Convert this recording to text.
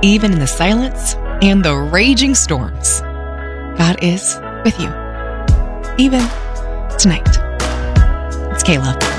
Even in the silence and the raging storms, God is with you. Even tonight. It's Kayla.